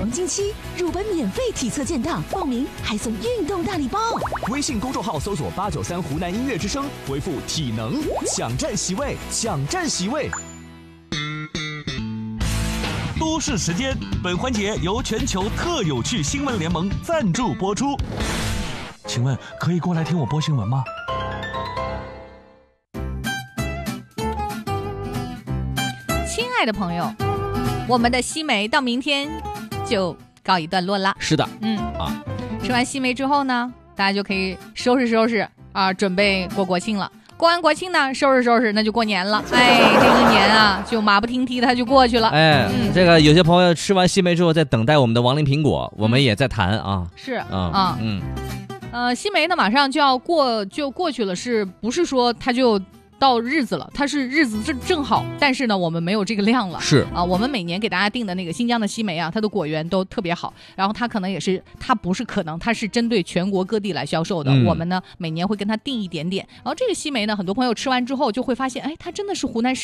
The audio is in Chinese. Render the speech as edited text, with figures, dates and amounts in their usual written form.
黄金期，入本免费体测建档，报名还送运动大礼包。 微信公众号搜索893湖南音乐之声，回复体能，抢占席位，抢占席位。 都市时间，本环节由全球特有趣新闻联盟赞助播出。请问可以过来听我播新闻吗？ 亲爱的朋友，我们的西梅到明天就告一段落啦。 是的， 吃完西梅之后呢，大家就可以收拾收拾啊，准备过国庆了。过完国庆呢，收拾收拾，那就过年了。哎，这一年啊，就马不停蹄的它就过去了。 哎，这个有些朋友吃完西梅之后，在等待我们的亡灵苹果，我们也在谈啊。 是西梅呢，马上就要过去了，是不是说它就到日子了？它是日子正好，但是呢，我们没有这个量了。 是啊，我们每年给大家订的那个新疆的西梅啊，它的果园都特别好。然后它可能也是，它不是可能，它是针对全国各地来销售的。我们呢，每年会跟它订一点点。然后这个西梅呢，很多朋友吃完之后就会发现，哎，它真的是湖南